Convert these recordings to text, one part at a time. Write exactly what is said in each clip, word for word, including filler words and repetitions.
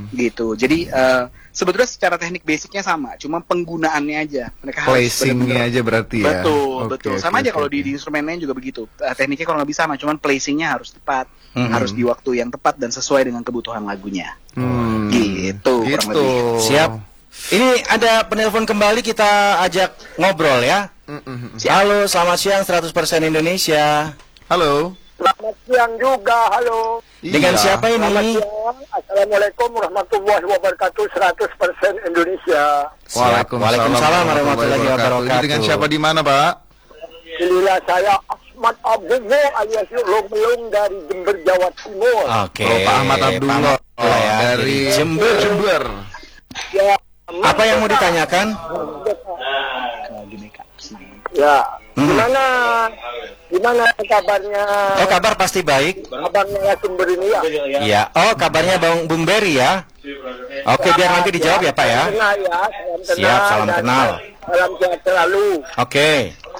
gitu. Jadi uh, sebetulnya secara teknik basicnya sama, cuma penggunaannya aja. Mereka placingnya aja berarti ya. Betul, okay, betul. Okay, sama okay, aja kalau okay. di, di instrumen lain juga begitu. Uh, tekniknya kalau nggak bisa sama, cuman placingnya harus tepat, mm-hmm. harus di waktu yang tepat dan sesuai dengan kebutuhan lagunya. Hmm. Gitu. Gitu. Siap. Ini ada penelpon kembali, kita ajak ngobrol ya. Mm-hmm. Halo, selamat siang seratus persen Indonesia. Halo. Selamat siang juga, halo. Dengan iya. siapa ini? Selamat siang, Assalamualaikum warahmatullahi wabarakatuh, seratus persen Indonesia. Waalaikumsalam, Waalaikumsalam warahmatullahi wabarakatuh. Dengan siapa di mana, Pak? Inilah saya Ahmad Abdullah alias Long dari Jember, Jawa Timur. Oke. Oh, Pak Ahmad Abdullah Pak Ahmad ya, dari Jember. Jember. Ya. Apa yang mau ditanyakan? Ya. Gimana? Gimana kabarnya? Oh, kabar pasti baik. Kabarnya Jember ini ya? Iya. Oh, kabarnya Bang Bung Berry ya. Oke, biar nanti dijawab ya, Pak ya. Kenal ya, salam kenal. Siap, salam kenal. Salam sehat selalu. Oke.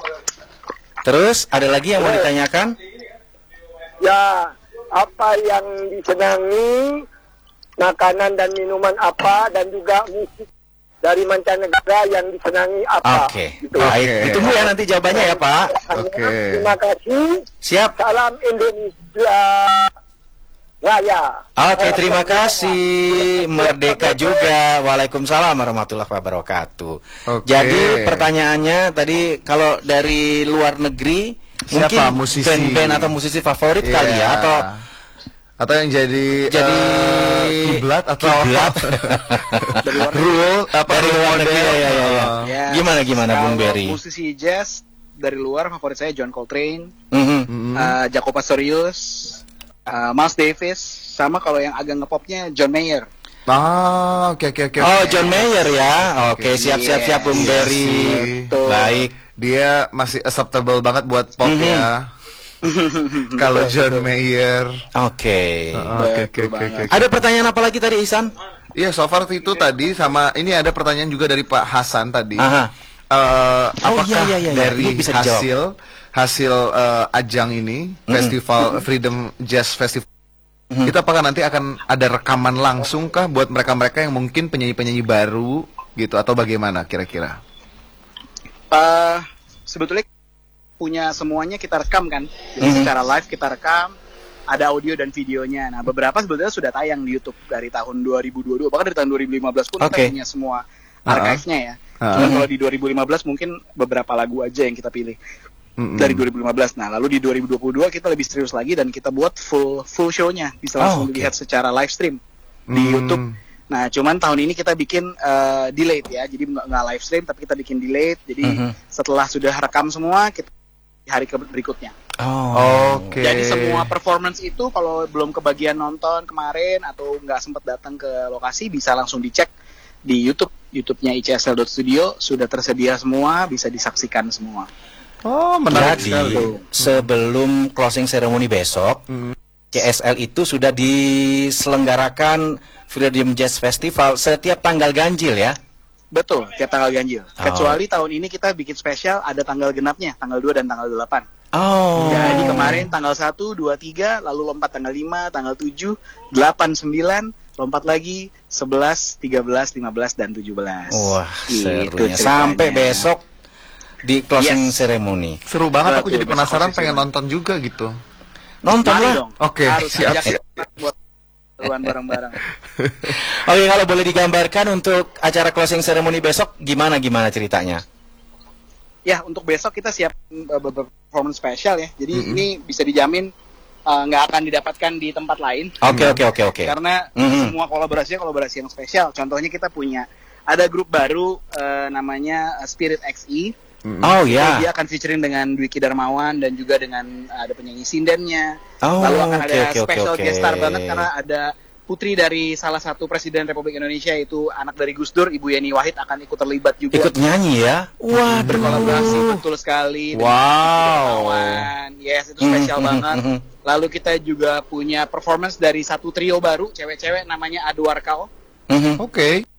Terus ada lagi yang mau ditanyakan? Ya, apa yang disenangi, makanan dan minuman apa, dan juga musik dari mancanegara yang disenangi apa? Oke. Gitu. Baik. Oke. Ditunggu ya nanti jawabannya ya, Pak. Oke. Terima kasih. Siap. Salam Indonesia Raya. Oke, terima kasih. Merdeka juga. Waalaikumsalam warahmatullahi wabarakatuh. Oke. Jadi pertanyaannya tadi kalau dari luar negeri Siapa mungkin musisi? band-band atau musisi favorit Iya. kali ya, atau atau yang jadi jadi uh, kiblat atau kiblat rule apa dari luar negeri ya, ya, ya, ya. Uh, Ya, Gimana gimana Bung kalau Berry? musisi jazz dari luar favorit saya John Coltrane, Mhm. mm, uh, Jaco Pastorius, uh, Miles Davis, sama kalau yang agak ngepopnya John Mayer. ah, oke oke oke. Oh, oke. John Mayer ya. Oke, siap-siap siap Bung Yes, Berry. betul. Baik. Dia masih acceptable banget buat pop Mhm. ya. Kalau John Mayer. Oke. Ah, Oke oke Betul oke banget. oke. Ada pertanyaan apa lagi tadi, Ihsan? Iya, so far itu tadi sama ini ada pertanyaan juga dari Pak Hasan tadi. Aha. Eh, Oh, apakah iya, iya, iya, iya. dari Ini bisa dijawab. hasil hasil eh, ajang ini festival Freedom Jazz Festival itu apakah nanti akan ada rekaman langsung kah buat mereka-mereka yang mungkin penyanyi-penyanyi baru gitu atau bagaimana kira-kira? Uh, sebetulnya punya semuanya kita rekam kan, jadi Mhm. secara live kita rekam, ada audio dan videonya. Nah, beberapa sebetulnya sudah tayang di YouTube dari tahun dua ribu dua puluh dua, bahkan dari tahun dua ribu lima belas pun Oke. kita punya semua archive-nya ya. Uh-huh. Cuma kalau di dua ribu lima belas mungkin beberapa lagu aja yang kita pilih Mm-mm. dari dua ribu lima belas. Nah, lalu di dua ribu dua puluh dua kita lebih serius lagi dan kita buat full full show-nya, bisa Oh, langsung oke. dilihat secara live stream di Hmm. YouTube. Nah, cuman tahun ini kita bikin uh, delayed ya, jadi nggak nggak live stream tapi kita bikin delayed. Jadi Mhm. setelah sudah rekam semua, kita hari ke berikutnya. Oh. Oke. Jadi semua performance itu kalau belum kebagian nonton kemarin atau nggak sempat datang ke lokasi, bisa langsung dicek di YouTube, YouTube-nya I C S L dot studio sudah tersedia semua, bisa disaksikan semua. Oh, menarik Jadi sekali. sebelum closing ceremony besok, C S L itu sudah diselenggarakan Freedom Jazz Festival setiap tanggal ganjil ya. Betul, tiap tanggal ganjil. Oh. Kecuali tahun ini kita bikin spesial, ada tanggal genapnya, tanggal dua dan tanggal delapan. Oh. Jadi kemarin tanggal satu, dua, tiga, lalu lompat tanggal lima, tanggal tujuh, delapan, sembilan, lompat lagi sebelas, tiga belas, lima belas, dan tujuh belas. Wah, Gitu serunya. ceritanya. Sampai besok di closing Yes. ceremony. Seru banget, aku Betul, jadi besok penasaran pasti pengen seru. nonton juga gitu. Nonton Mari lah. dong. Oke, Harus siap, ajak siap. buat seruan bareng-bareng. Oke, kalau boleh digambarkan untuk acara closing ceremony besok gimana gimana ceritanya? Ya, untuk besok kita siap uh, beberapa performance spesial ya. Jadi Mm-mm. ini bisa dijamin uh, nggak akan didapatkan di tempat lain. Oke, oke, oke, oke. Karena Mhm. semua kolaborasinya kolaborasi yang spesial. Contohnya kita punya ada grup baru uh, namanya uh, Spirit X E. Oh Dia ya. akan featuring dengan Dwiki Darmawan dan juga dengan uh, ada penyanyi sindennya. Oh, Lalu akan oke, ada oke, oke, special oke. guest star banget karena ada putri dari salah satu presiden Republik Indonesia, itu anak dari Gus Dur, Ibu Yeni Wahid akan ikut terlibat juga. Ikut nyanyi ya? Wah, Berkolaborasi betul sekali. dengan Wow. Dwiki Darmawan. Yes, itu spesial Mhm, banget. mhm. Lalu kita juga punya performance dari satu trio baru, cewek-cewek, namanya Aduarkao. Mhm. Oke.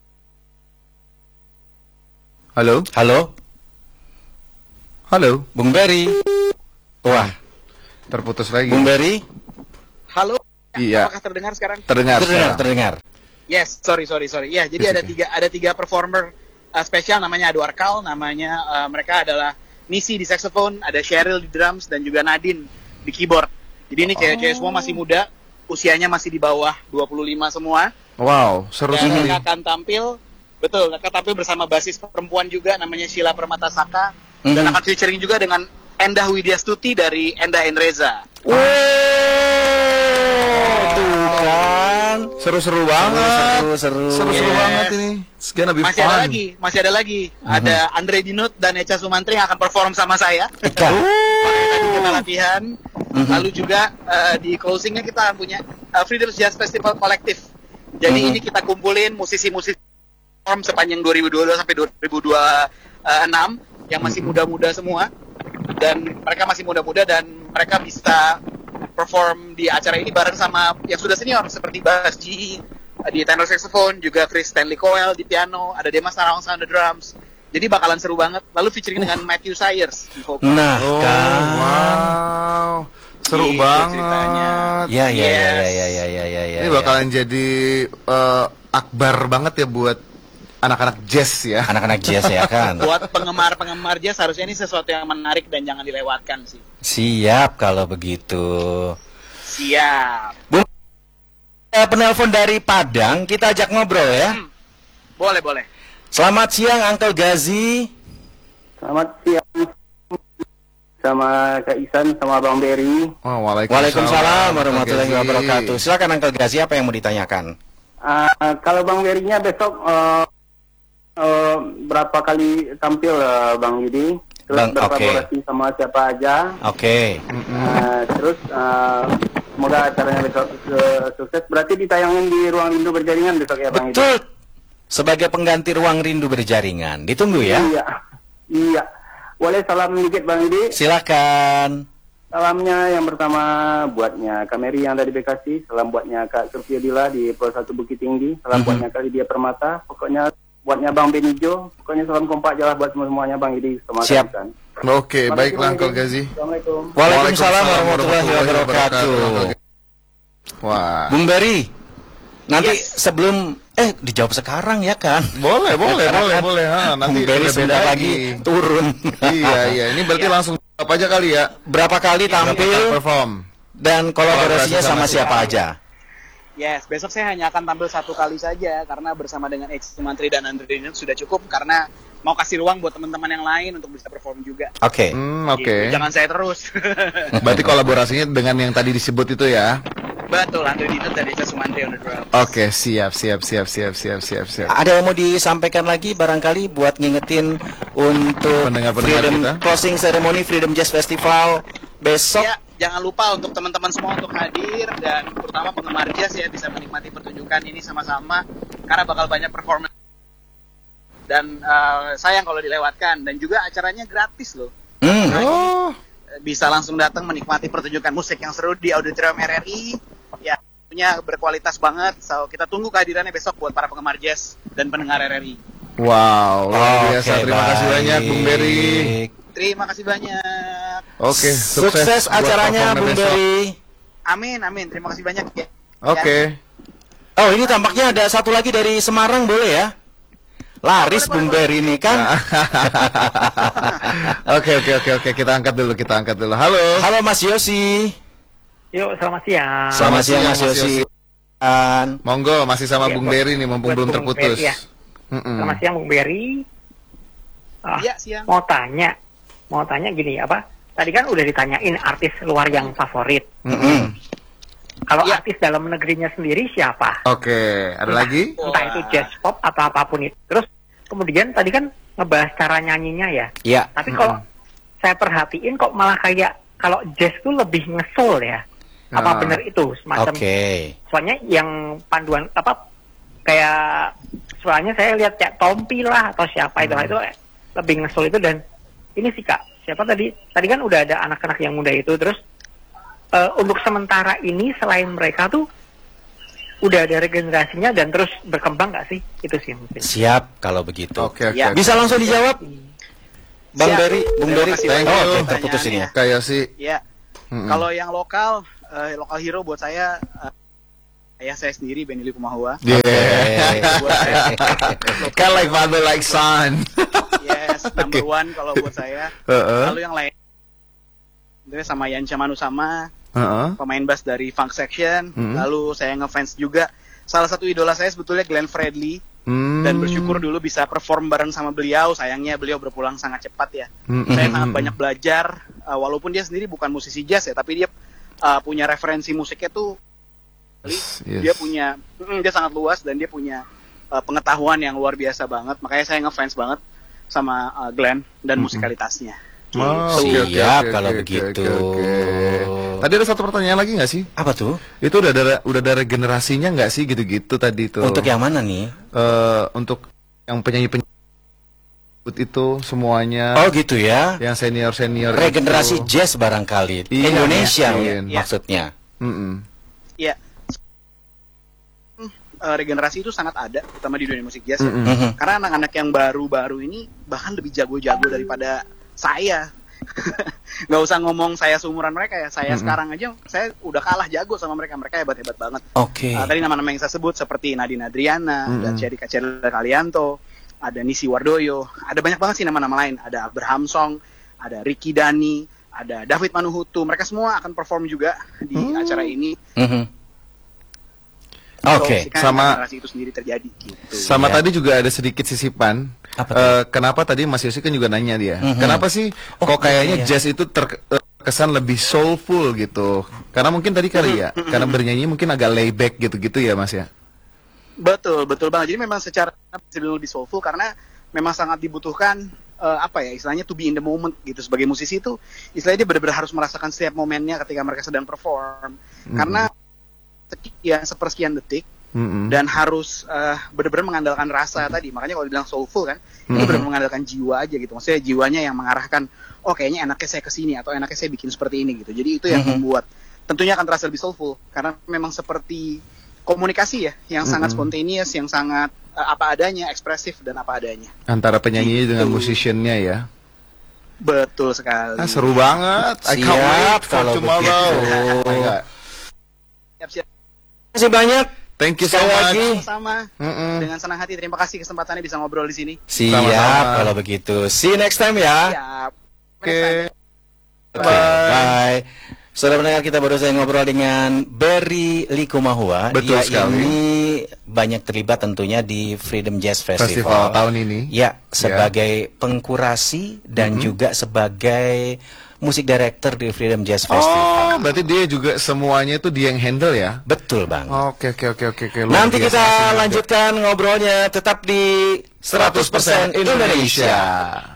Halo, Halo, halo. Bung Berry. Wah, Terputus lagi. Bung Berry Halo, Iya. apakah terdengar sekarang? Terdengar. terdengar, sekarang. terdengar. Yes, sorry sorry sorry. Ya, jadi It's ada okay. tiga ada tiga performer uh, spesial, namanya Adu Arkal, namanya uh, mereka adalah Nisi di saxophone, ada Cheryl di drums, dan juga Nadine di keyboard. Jadi ini cewek-cewek semua masih muda, usianya masih di bawah dua puluh lima semua. Wow, seru Dan sekali. mereka akan tampil, betul, mereka tampil bersama basis perempuan juga, namanya Sheila Permatasaka, Mhm. dan akan featuring juga dengan Endah Widyastuti dari Endah and Reza. Wow, tuh kan. Seru-seru banget. Seru, seru. Seru-seru Yes. banget ini. It's gonna be Masih fun. ada lagi, masih ada lagi. Ada Andre Dinut dan Echa Sumantri yang akan perform sama saya. Ika. Pakai tadi kita latihan. Mhm. Lalu juga eh, di closingnya kita akan punya eh, Freedom Jazz Festival Collective. Jadi Mhm. ini kita kumpulin musisi-musisi perform sepanjang dua ribu dua puluh dua sampai dua ribu dua puluh enam yang masih muda-muda semua, dan mereka masih muda-muda dan mereka bisa perform di acara ini bareng sama yang sudah senior seperti Bas G di tenor saxophone, juga Chris Stanley Cowell di piano, ada Demas Narawangsa on the drums. Jadi bakalan seru banget. Lalu featuring dengan Matthew Sayers di vokal. Nah, Oh, kan. wow. Seru Gitu banget. ceritanya. Ya, ya, ya, Yes. ya, ya, ya, ya, ya, ya. Ini bakalan jadi eh, akbar banget ya buat anak-anak jazz ya. anak-anak jazz ya kan. Buat penggemar-penggemar jazz harusnya ini sesuatu yang menarik dan jangan dilewatkan sih. Siap kalau begitu. Siap. Eh, penelpon dari Padang, kita ajak ngobrol ya. Hmm. Boleh, boleh. Selamat siang Uncle Gazi. Selamat siang sama Kak Isan, sama Bang Berry. Oh, waalaikumsalam, Waalaikumsalam warahmatullahi Gazi. wabarakatuh. Silakan Uncle Gazi, apa yang mau ditanyakan? Uh, kalau Bang Berry-nya besok uh, uh, berapa kali tampil uh, Bang Yudi? Terus Bang, berkolaborasi sama siapa aja? Oke. Uh, terus uh, semoga acaranya besok uh, sukses. Berarti ditayangin di Ruang Rindu Berjaringan besok ya Bang Yudi? Betul. Sebagai pengganti Ruang Rindu Berjaringan. Ditunggu ya. Iya, iya. Boleh salam dikit Bang Yudi? Silakan. Salamnya yang pertama buatnya Kak Mary yang ada di Bekasi, salam buatnya Kak Surya Dila di Pulau Satu Bukit Tinggi, salam Mhm. buatnya Kak Lydia Permata, pokoknya buatnya Bang Benijo, pokoknya salam kompak aja lah buat semua-semuanya Bang Yudi sama Siap. Kak Isan. Oke, Terima baiklah kasih, Uncle Bang Yudi. Gazi. Assalamualaikum. Waalaikumsalam warahmatullahi wabarakatuh. Wah. Bung Beri, nanti Yes. sebelum eh dijawab sekarang ya kan? Boleh, boleh, Karena boleh, kan boleh. Ha, nanti Bung Beri udah beda sebentar lagi turun. Iya, iya. Ini berarti langsung apa aja kali ya? Berapa kali tampil Perform. dan kolaborasinya Kolaborasi sama sama siapa aja? Yes, besok saya hanya akan tampil satu kali saja karena bersama dengan Ex Sumantri dan Andre Dinut sudah cukup, karena mau kasih ruang buat teman-teman yang lain untuk bisa perform juga. Oke. Hmm, oke. Gitu, jangan saya terus. Berarti kolaborasinya dengan yang tadi disebut itu ya? Betul, Andre Dinut dan Ex Sumantri on the drum. Oke, siap, siap, siap, siap, siap, siap, siap. Ada yang mau disampaikan lagi barangkali buat ngingetin untuk Pendengar-pendengar Freedom kita? closing ceremony Freedom Jazz Festival besok. Ya, jangan lupa untuk teman-teman semua untuk hadir, dan terutama penggemar jazz ya bisa menikmati pertunjukan ini sama-sama karena bakal banyak performance. Dan eh, sayang kalau dilewatkan, dan juga acaranya gratis loh. Hmm. Oh, Bisa langsung datang menikmati pertunjukan musik yang seru di Auditorium R R I. Ya, punya berkualitas banget. So, kita tunggu kehadirannya besok buat para penggemar jazz dan pendengar R R I. wow, luar biasa. Oke, Terima kasih banyak, Bung Beri. baik. Terima kasih banyak. Oke, Sukses, buat acaranya performnya Bung besok. Beri. Amin, amin. Terima kasih banyak ya. Oke. Oh, ini tampaknya ada satu lagi dari Semarang, boleh ya? Laris Boleh, Bung boleh, Beri ini kan. Oke, oke, oke, oke. Kita angkat dulu, kita angkat dulu. Halo. Halo Mas Yosi. Yuk, selamat siang. Selamat siang siang, Mas Mas Yosi. Yosi. An. Monggo, masih sama Iya, Bung buat- Beri nih, mumpung buat belum Bung terputus. Beri, ya. Mm-mm. Selamat siang Bung Berry. Ah, Iya, siang. mau tanya, mau tanya gini apa? Tadi kan udah ditanyain artis luar yang favorit. Mm-mm. Kalau Iya. artis dalam negerinya sendiri siapa? Oke, ada lagi? Entah itu jazz pop atau apapun itu. Terus kemudian tadi kan ngebahas cara nyanyinya ya. Ya. Tapi kalau saya perhatiin kok malah kayak kalau jazz tuh lebih ngesoul ya. Apa Ah. benar itu semacam? Oke. Soalnya yang panduan apa kayak soalnya saya lihat kayak Tompi lah atau siapa itu itu lebih ngesoul itu. Dan ini sih Kak, siapa tadi? Tadi kan udah ada anak-anak yang muda itu, terus eh, untuk sementara ini selain mereka tuh udah ada regenerasinya dan terus berkembang nggak sih? Itu sih mungkin. Siap kalau begitu. Oke, oke. Ya. oke. Bisa langsung dijawab? Bang Siap. Beri, Bung Terima Beri. kasih Oh, banyak. oke, Pertanyaannya. terputus ini ya. Kayak sih. Ya. Mm-mm. Kalau yang lokal, eh, lokal hero buat saya eh, Ayah saya sendiri, Benny Likumahua. Yeah. Buat saya, Kan like father like son. yes, number one kalau buat saya. Uh-uh. Lalu yang lain, itu sama Yancha Manusama, Uh-uh. pemain bass dari Funk Section. Mm-hmm. Lalu saya ngefans juga. Salah satu idola saya sebetulnya Glenn Fredly. Hmm. Dan bersyukur dulu bisa perform bareng sama beliau. Sayangnya beliau berpulang sangat cepat ya. Mm-mm. Saya sangat banyak belajar, uh, walaupun dia sendiri bukan musisi jazz ya, tapi dia uh, punya referensi musiknya tuh, Yes. dia punya, mm, dia sangat luas dan dia punya uh, pengetahuan yang luar biasa banget. Makanya saya ngefans banget sama uh, Glenn dan Mm-mm. musikalitasnya. Oh, Gitu. oke, oke, Siap oke, kalau oke, begitu. oke, oke. Tadi ada satu pertanyaan lagi nggak sih? Apa tuh? Itu udah ada udah ada generasinya nggak sih gitu-gitu tadi tuh? Untuk yang mana nih? Eh, untuk yang penyanyi-penyanyi itu semuanya. Oh gitu ya. Yang senior-senior. Regenerasi itu. jazz barangkali. Iya, Indonesia iya, ya, iya. maksudnya. Mm-mm. Ya, uh, regenerasi itu sangat ada, terutama di dunia musik jazz. ya. Mm-mm. Mhm. Karena anak-anak yang baru-baru ini bahkan lebih jago-jago daripada saya. Nggak usah ngomong saya seumuran mereka ya. Saya Mm-mm. sekarang aja, saya udah kalah jago sama mereka. Mereka hebat-hebat banget. Oke. Uh, tadi nama-nama yang saya sebut seperti Nadine Adriana, Mm-mm. ada Cherry Kacela Kalianto, ada Nisi Wardoyo, ada banyak banget sih nama-nama lain. Ada Abraham Song, ada Ricky Dani, ada David Manuhutu. Mereka semua akan perform juga di Hmm. acara ini. Mhm. So, Oke. kan sama- generasi itu sendiri terjadi. Gitu. Sama Iya. tadi juga ada sedikit sisipan. Apa tuh? Eh, kenapa tadi Mas Yosi kan juga nanya dia. Mhm. Kenapa sih Oh, kok kayaknya iya, iya. jazz itu terkesan lebih soulful gitu? Karena mungkin tadi kali ya, karena bernyanyi mungkin agak layback gitu-gitu ya Mas ya. Betul, betul banget. Jadi memang secara bisa dibilang lebih soulful karena memang sangat dibutuhkan eh, apa ya istilahnya to be in the moment gitu. Sebagai musisi itu istilahnya dia benar-benar harus merasakan setiap momennya ketika mereka sedang perform. Karena sekian sepersekian detik Mm-mm. dan harus eh, benar-benar mengandalkan rasa tadi. Makanya kalau dibilang soulful kan, itu Mhm. benar-benar mengandalkan jiwa aja gitu. Maksudnya jiwanya yang mengarahkan, oh kayaknya enaknya saya kesini atau enaknya saya bikin seperti ini gitu. Jadi itu yang Mhm. membuat tentunya akan terasa lebih soulful karena memang seperti komunikasi ya, yang sangat Mhm. spontaneous, yang sangat eh, apa adanya, ekspresif dan apa adanya. Antara penyanyi dengan Gitu. musiciannya ya. Betul sekali. Ah, seru banget. I can't Siap, wait for kalau tomorrow. begitu. Oh my God. Siap-siap. Terima kasih banyak. Thank you so Sekali much. lagi. Sama-sama. Mm-mm. Dengan senang hati terima kasih kesempatannya bisa ngobrol di sini. Siap Sama-sama. kalau begitu. See you next time ya. Siap. Oke. Oke, Bye. bye. Saudara pendengar, kita baru saja ngobrol dengan Berry Likumahua. Betul Dia sekali. ini banyak terlibat tentunya di Freedom Jazz Festival. Festival tahun ini. Ya, sebagai pengkurasi dan juga sebagai musik director di Freedom Jazz Festival. Oh, berarti dia juga semuanya itu dia yang handle ya? Betul bang. Oke, oke, oke, oke. oke. Luar Nanti biasa kita sih juga. lanjutkan ngobrolnya tetap di seratus persen Indonesia.